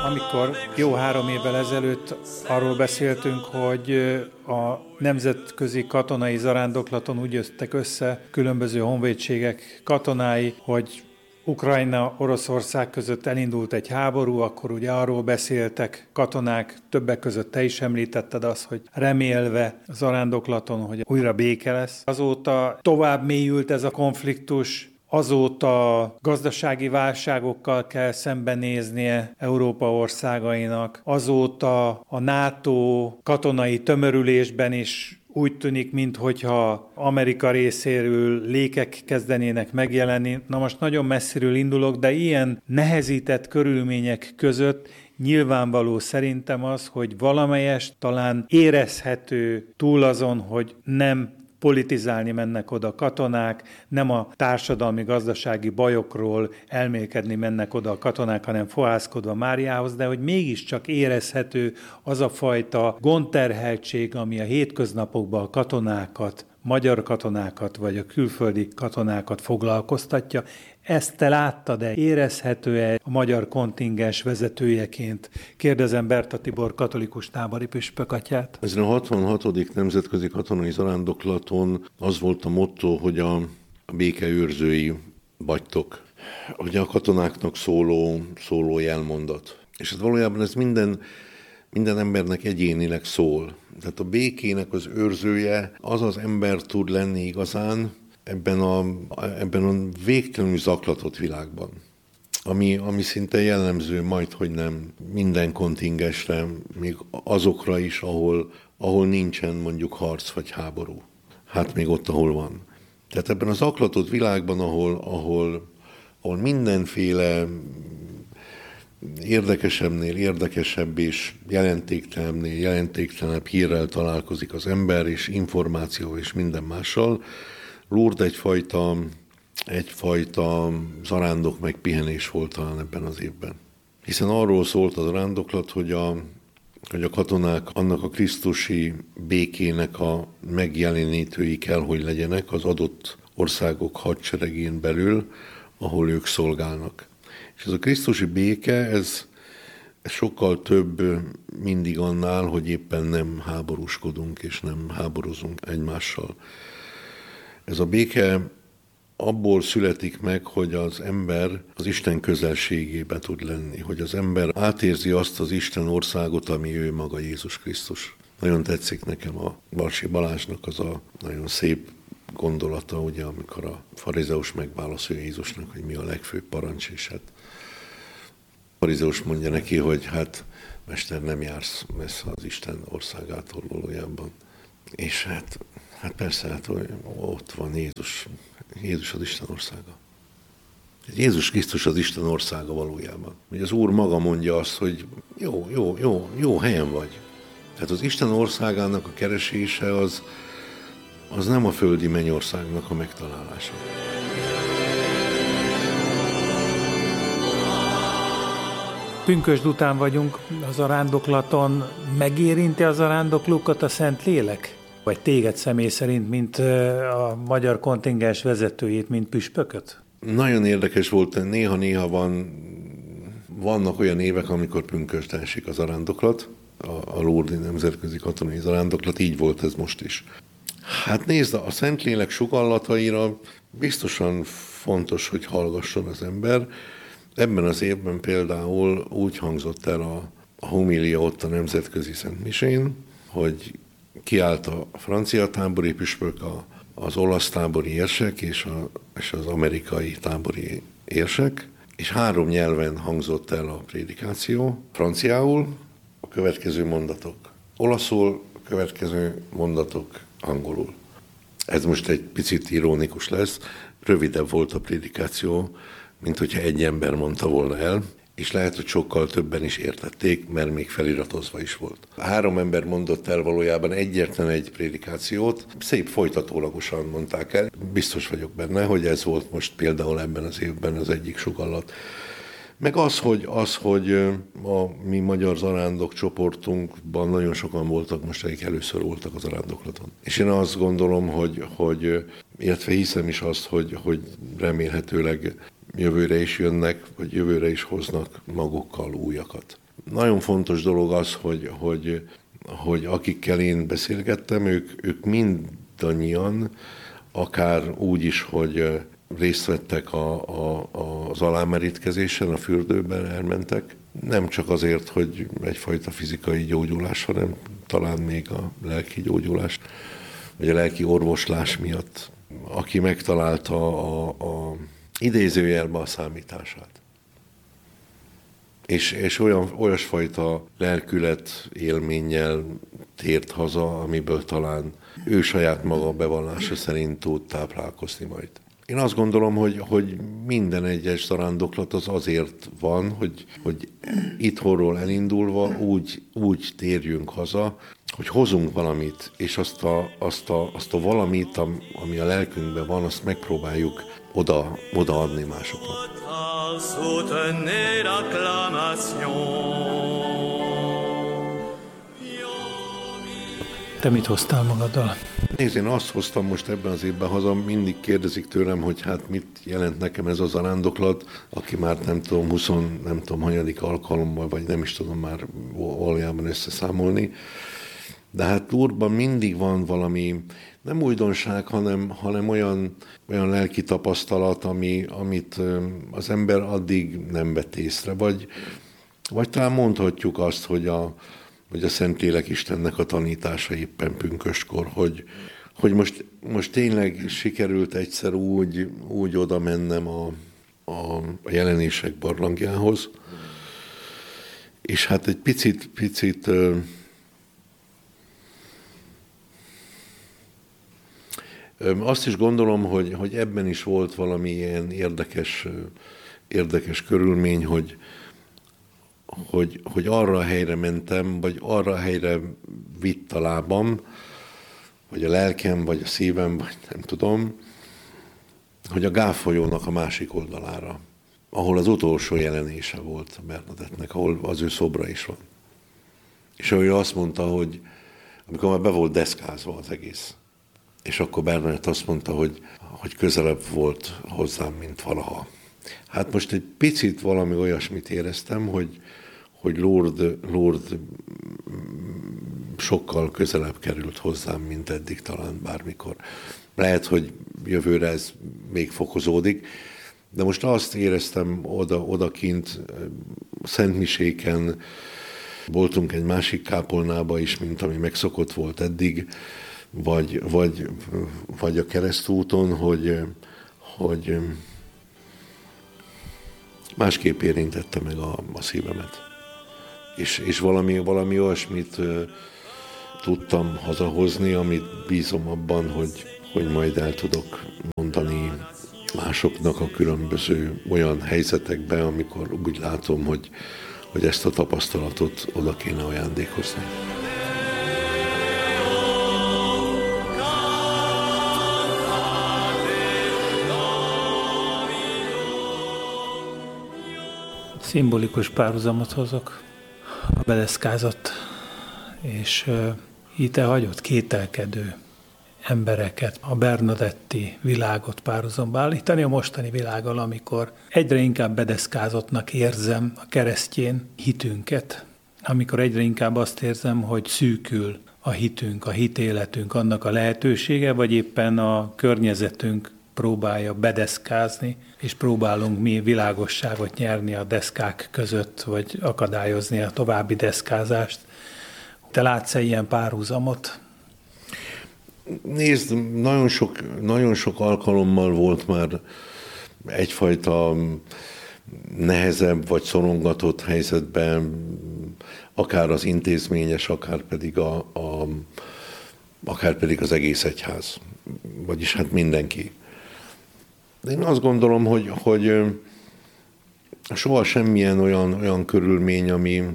Amikor jó 3 évvel ezelőtt arról beszéltünk, hogy a nemzetközi katonai zarándoklaton úgy jöttek össze különböző honvédségek katonái, hogy Ukrajna, Oroszország között elindult egy háború, akkor ugye arról beszéltek katonák, többek között te is említetted azt, hogy remélve a zarándoklaton, hogy újra béke lesz. Azóta tovább mélyült ez a konfliktus, azóta gazdasági válságokkal kell szembenéznie Európa országainak, azóta a NATO katonai tömörülésben is úgy tűnik, minthogyha Amerika részéről lékek kezdenének megjelenni. Na most nagyon messziről indulok, de ilyen nehezített körülmények között nyilvánvaló szerintem az, hogy valamelyest talán érezhető túl azon, hogy nem politizálni mennek oda katonák, nem a társadalmi-gazdasági bajokról elmélkedni mennek oda a katonák, hanem fohászkodva Máriához, de hogy mégiscsak érezhető az a fajta gondterheltség, ami a hétköznapokban a katonákat, magyar katonákat vagy a külföldi katonákat foglalkoztatja. Ezt te láttad-e? Érezhető-e a magyar kontingens vezetőjeként? Kérdezem Berta Tibor katolikus tábori püspökatyát. Ezen a 66. nemzetközi katonai zarándoklaton az volt a motto, hogy a béke őrzői vagytok. Ugye a katonáknak szóló jelmondat. És hát valójában ez minden embernek egyénileg szól. Tehát a békének az őrzője az az ember tud lenni igazán ebben a végtelenül zaklatott világban, ami szinte jellemző majd, hogy nem minden kontingensre, még azokra is, ahol nincsen mondjuk harc vagy háború. Hát még ott, ahol van. Tehát ebben a zaklatott világban, ahol mindenféle érdekesebbnél érdekesebb és jelentéktelebbnél jelentéktelenebb hírrel találkozik az ember, és információ és minden mással, Lourdes egyfajta zarándok megpihenés volt talán ebben az évben. Hiszen arról szólt a zarándoklat, hogy a katonák annak a krisztusi békének a megjelenítői kell, hogy legyenek az adott országok hadseregén belül, ahol ők szolgálnak. És ez a krisztusi béke, ez sokkal több mindig annál, hogy éppen nem háborúskodunk és nem háborúzunk egymással. Ez a béke abból születik meg, hogy az ember az Isten közelségébe tud lenni, hogy az ember átérzi azt az Isten országot, ami ő maga Jézus Krisztus. Nagyon tetszik nekem a Balsi Balázsnak az a nagyon szép gondolata, ugye, amikor a farizeus megválaszolja Jézusnak, hogy mi a legfőbb parancs, és hát a farizeus mondja neki, hogy hát mester, nem jársz messze az Isten országától valójában. És hát persze, hát ott van Jézus az Isten országa. Jézus Krisztus az Isten országa valójában. Ugye az Úr maga mondja azt, hogy jó helyen vagy. Tehát az Isten országának a keresése az nem a földi mennyországnak a megtalálása. Pünkösd után vagyunk a zarándoklaton. Megérinti a zarándoklókat a Szentlélek? Vagy téged személy szerint, mint a magyar kontingens vezetőjét, mint püspököt? Nagyon érdekes volt, néha vannak olyan évek, amikor pünkösdre esik a zarándoklat, a Lourdes nemzetközi katonai zarándoklat, így volt ez most is. Hát nézd, a Szentlélek sugallataira biztosan fontos, hogy hallgasson az ember. Ebben az évben például úgy hangzott el a homília ott a nemzetközi szentmisén, hogy kiállt a francia tábori püspök, az olasz tábori érsek és az amerikai tábori érsek, és 3 nyelven hangzott el a prédikáció. Franciául a következő mondatok, olaszul a következő mondatok angolul. Ez most egy picit ironikus lesz, rövidebb volt a prédikáció, mint hogyha egy ember mondta volna el, és lehet, hogy sokkal többen is értették, mert még feliratozva is volt. 3 ember mondott el valójában egyetlen egy prédikációt, szép folytatólagosan mondták el. Biztos vagyok benne, hogy ez volt most például ebben az évben az egyik sugallat. Meg az, hogy a mi magyar zarándok csoportunkban nagyon sokan voltak most, akik először voltak a zarándoklaton. És én azt gondolom, hogy illetve hiszem is azt, hogy remélhetőleg jövőre is jönnek, vagy jövőre is hoznak magukkal újakat. nagyon fontos dolog az, hogy akikkel én beszélgettem, ők mindannyian, akár úgy is, hogy részt vettek az alámerítkezésen, a fürdőben elmentek, nem csak azért, hogy egyfajta fizikai gyógyulás, hanem talán még a lelki gyógyulás, vagy a lelki orvoslás miatt, aki megtalálta a idézőjelbe a számítását. És olyasfajta lelkület élménnyel tért haza, amiből talán ő saját maga bevallása szerint tud táplálkozni majd. Én azt gondolom, hogy minden egyes zarándoklat az azért van, hogy itthonról elindulva úgy térjünk haza, hogy hozunk valamit, és azt a valamit, ami a lelkünkben van, azt megpróbáljuk odaadni másoknak. Te mit hoztál magaddal? Nézd, én azt hoztam most ebben az évben haza, mindig kérdezik tőlem, hogy hát mit jelent nekem ez a zarándoklat, aki már nem tudom, 20, nem tudom, hanyadik alkalommal, vagy nem is tudom már valójában összeszámolni. De hát Lourdesban mindig van valami, nem újdonság, hanem olyan lelki tapasztalat, amit az ember addig nem vett észre. Vagy talán mondhatjuk azt, hogy a Szentlélek Istennek a tanítása éppen pünköstkor, hogy most tényleg sikerült egyszer úgy oda mennem a jelenések barlangjához, és hát egy picit azt is gondolom, hogy ebben is volt valami ilyen érdekes körülmény, hogy arra a helyre mentem, vagy arra a helyre vitt a lábam, vagy a lelkem, vagy a szívem, vagy nem tudom, hogy a Gáv folyónak a másik oldalára, ahol az utolsó jelenése volt Bernadettnek, ahol az ő szobra is van. És ahogy azt mondta, hogy amikor már be volt deszkázva az egész, és akkor Bernadett azt mondta, hogy közelebb volt hozzám, mint valaha. Hát most egy picit valami olyasmit éreztem, hogy Lourdes sokkal közelebb került hozzám, mint eddig talán bármikor. Lehet, hogy jövőre ez még fokozódik, de most azt éreztem odakint, Szentmiséken, voltunk egy másik kápolnába is, mint ami megszokott volt eddig, vagy a keresztúton, hogy másképp érintette meg a szívemet. És valami olyasmit tudtam hazahozni, amit bízom abban, hogy majd el tudok mondani másoknak a különböző olyan helyzetekben, amikor úgy látom, hogy ezt a tapasztalatot oda kéne ajándékozni. Szimbolikus párhuzamot hozok. A bedeszkázott és hite hagyott kételkedő embereket, a bernadetti világot párhuzamba állítani a mostani világgal, amikor egyre inkább bedeszkázottnak érzem a keresztjén hitünket, amikor egyre inkább azt érzem, hogy szűkül a hitünk, a hitéletünk, annak a lehetősége, vagy éppen a környezetünk próbálja bedeszkázni, és próbálunk mi világosságot nyerni a deszkák között, vagy akadályozni a további deszkázást. Te látsz-e ilyen párhuzamot? Nézd, nagyon sok alkalommal volt már egyfajta nehezebb vagy szorongatott helyzetben, akár az intézményes, akár pedig az egész egyház. Vagyis hát mindenki. De én azt gondolom, hogy soha semmilyen olyan körülmény, ami...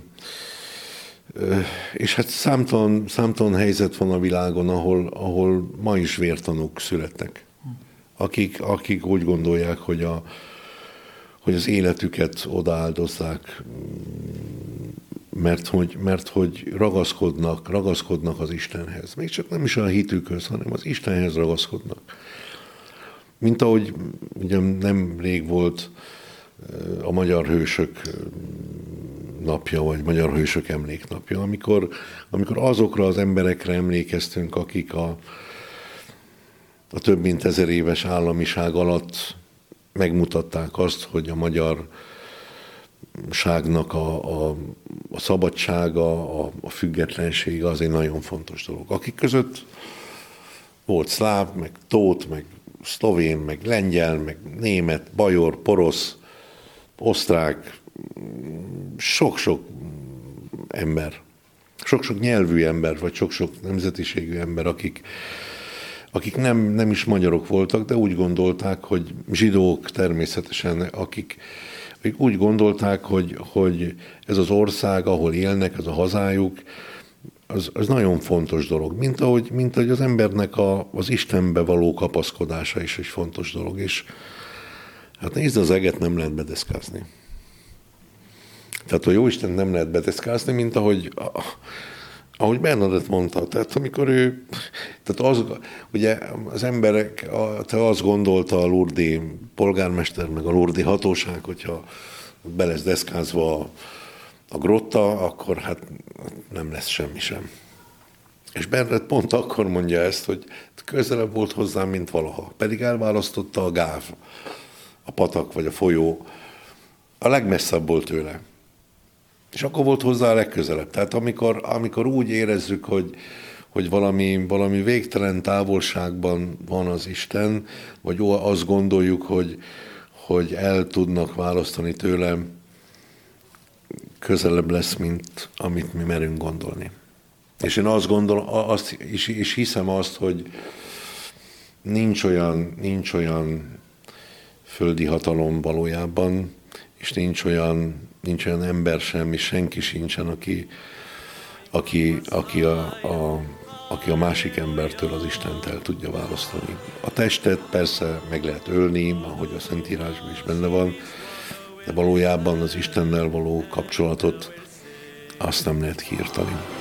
És hát számtalan helyzet van a világon, ahol ma is vértanúk születnek. Akik úgy gondolják, hogy az életüket odaáldozzák, mert hogy ragaszkodnak az Istenhez. Még csak nem is a hitükhöz, hanem az Istenhez ragaszkodnak. Mint ahogy ugye nem rég volt a magyar hősök napja, vagy Magyar Hősök Emléknapja, amikor azokra az emberekre emlékeztünk, akik a több mint 1000 éves államiság alatt megmutatták azt, hogy a magyarságnak a szabadsága, a függetlensége az egy nagyon fontos dolog. Akik között volt szláv, meg tót, meg szlovén, meg lengyel, meg német, bajor, porosz, osztrák, sok-sok ember, sok-sok nyelvű ember, vagy sok-sok nemzetiségű ember, akik nem is magyarok voltak, de úgy gondolták, hogy zsidók természetesen, akik úgy gondolták, hogy ez az ország, ahol élnek, ez a hazájuk, az nagyon fontos dolog. Mint ahogy az embernek az Istenbe való kapaszkodása is egy fontos dolog. És hát nézd, az eget nem lehet bedeszkázni. Tehát a Jóisten nem lehet bedeszkázni, mint ahogy Bernadett mondta. Tehát amikor ugye az emberek, te azt gondolta a lurdi polgármester, meg a lurdi hatóság, hogyha be lesz deszkázva a grotta, akkor hát nem lesz semmi sem. És Bernadett pont akkor mondja ezt, hogy közelebb volt hozzám, mint valaha. Pedig elválasztotta a gáv, a patak vagy a folyó, a legmesszebb volt tőle. És akkor volt hozzá a legközelebb. Tehát amikor úgy érezzük, hogy valami végtelen távolságban van az Isten, vagy azt gondoljuk, hogy el tudnak választani tőlem, közelebb lesz, mint amit mi merünk gondolni. És én azt gondolom, és hiszem azt, hogy nincs olyan földi hatalom valójában, és nincs olyan ember sem, és senki sincsen, aki a másik embertől az Istent el tudja választani. A testet persze meg lehet ölni, ahogy a Szentírásban is benne van, de valójában az Istennel való kapcsolatot azt nem lehet kiirtani.